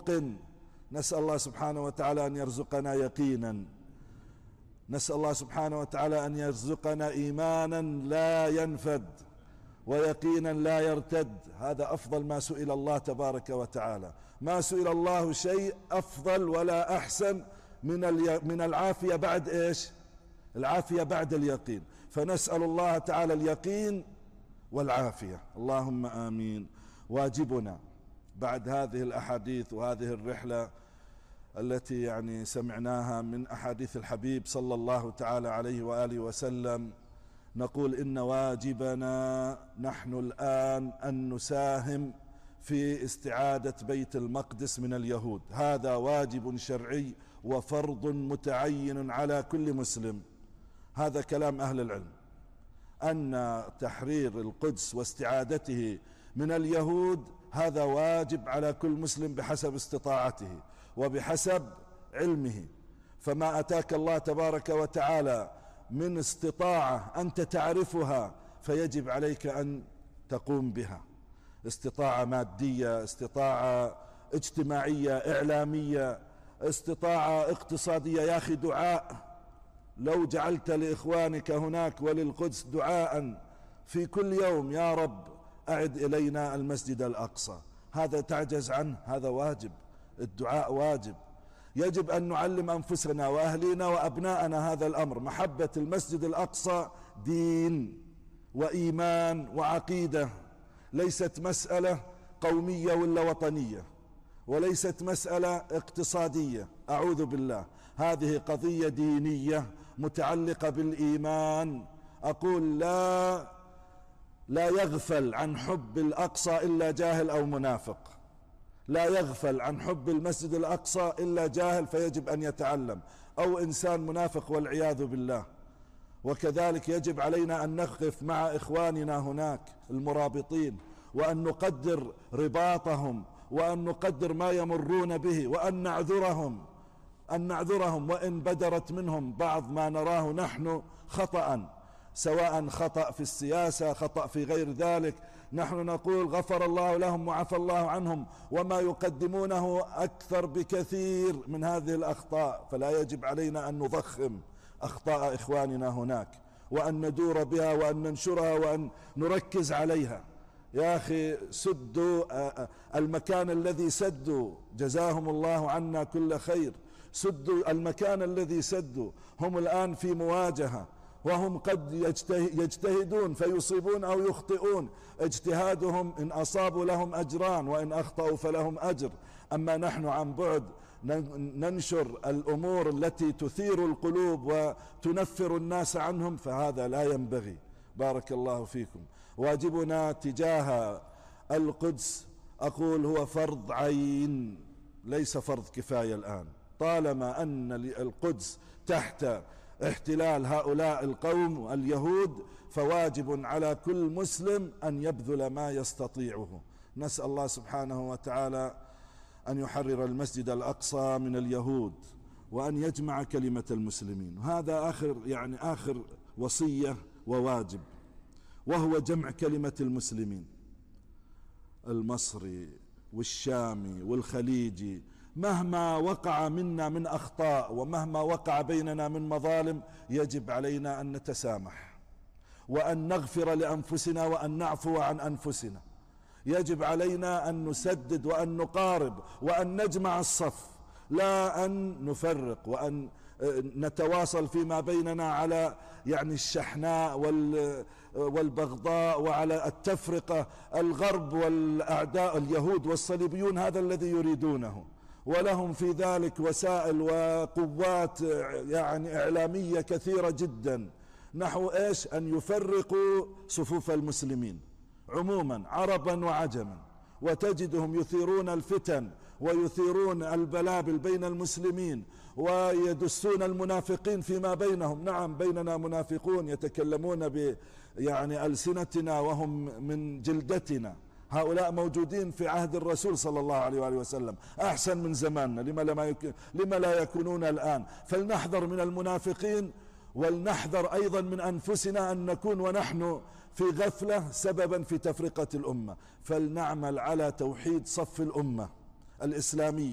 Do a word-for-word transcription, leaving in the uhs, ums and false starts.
موقن. نسأل الله سبحانه وتعالى أن يرزقنا يقينا، نسأل الله سبحانه وتعالى أن يرزقنا إيمانا لا ينفد ويقينا لا يرتد. هذا أفضل ما سئل الله تبارك وتعالى. ما سئل الله شيء أفضل ولا أحسن من من العافية بعد إيش؟ العافية بعد اليقين. فنسأل الله تعالى اليقين والعافية، اللهم آمين. واجبنا بعد هذه الأحاديث وهذه الرحلة التي يعني سمعناها من أحاديث الحبيب صلى الله تعالى عليه وآله وسلم، نقول إن واجبنا نحن الآن أن نساهم في استعادة بيت المقدس من اليهود. هذا واجب شرعي وفرض متعين على كل مسلم. هذا كلام أهل العلم، أن تحرير القدس واستعادته من اليهود هذا واجب على كل مسلم بحسب استطاعته وبحسب علمه. فما أتاك الله تبارك وتعالى من استطاعة أنت تعرفها فيجب عليك أن تقوم بها. استطاعة مادية، استطاعة اجتماعية، إعلامية، استطاعة اقتصادية. يا أخي دعاء، لو جعلت لإخوانك هناك وللقدس دعاء في كل يوم، يا رب أعد إلينا المسجد الأقصى، هذا تعجز عنه؟ هذا واجب، الدعاء واجب. يجب أن نعلم أنفسنا وأهلنا وأبناءنا هذا الأمر. محبة المسجد الأقصى دين وإيمان وعقيدة، ليست مسألة قومية ولا وطنية، وليست مسألة اقتصادية، أعوذ بالله. هذه قضية دينية متعلقة بالإيمان. أقول لا لا يغفل عن حب الأقصى إلا جاهل أو منافق، لا يغفل عن حب المسجد الأقصى إلا جاهل فيجب أن يتعلم، أو إنسان منافق والعياذ بالله. وكذلك يجب علينا أن نقف مع إخواننا هناك المرابطين، وأن نقدر رباطهم، وأن نقدر ما يمرون به، وأن نعذرهم أن نعذرهم وإن بدرت منهم بعض ما نراه نحن خطأ، سواء خطأ في السياسة، خطأ في غير ذلك. نحن نقول غفر الله لهم وعفى الله عنهم، وما يقدمونه أكثر بكثير من هذه الأخطاء. فلا يجب علينا أن نضخم أخطاء إخواننا هناك، وأن ندور بها، وأن ننشرها، وأن نركز عليها. يا أخي سدوا المكان الذي سدوا، جزاهم الله عنا كل خير. سدوا المكان الذي سدوا، هم الآن في مواجهة، وهم قد يجتهدون فيصيبون أو يخطئون. اجتهادهم إن أصابوا لهم أجران، وإن أخطأوا فلهم أجر. أما نحن عن بعد ننشر الأمور التي تثير القلوب وتنفر الناس عنهم، فهذا لا ينبغي. بارك الله فيكم. واجبنا تجاه القدس أقول هو فرض عين، ليس فرض كفاية الآن. طالما أن القدس تحت احتلال هؤلاء القوم اليهود، فواجب على كل مسلم أن يبذل ما يستطيعه. نسأل الله سبحانه وتعالى أن يحرر المسجد الأقصى من اليهود، وأن يجمع كلمة المسلمين. هذا آخر يعني آخر وصية وواجب، وهو جمع كلمة المسلمين، المصري والشامي والخليجي. مهما وقع منا من أخطاء، ومهما وقع بيننا من مظالم، يجب علينا أن نتسامح، وأن نغفر لأنفسنا، وأن نعفو عن أنفسنا. يجب علينا أن نسدد، وأن نقارب، وأن نجمع الصف، لا أن نفرق، وأن نتواصل فيما بيننا على يعني الشحناء والبغضاء وعلى التفرقة. الغرب والأعداء اليهود والصليبيون هذا الذي يريدونه، ولهم في ذلك وسائل وقوات يعني إعلامية كثيرة جدا، نحو إيش؟ أن يفرقوا صفوف المسلمين عموما عربا وعجما. وتجدهم يثيرون الفتن ويثيرون البلابل بين المسلمين، ويدسون المنافقين فيما بينهم. نعم بيننا منافقون يتكلمون ب يعني ألسنتنا وهم من جلدتنا، هؤلاء موجودين في عهد الرسول صلى الله عليه وآله وسلم، أحسن من زماننا. لما, لما, يك... لما لا يكونون الآن؟ فلنحذر من المنافقين، ولنحذر أيضا من أنفسنا أن نكون ونحن في غفلة سببا في تفرقة الأمة. فلنعمل على توحيد صف الأمة الإسلامية.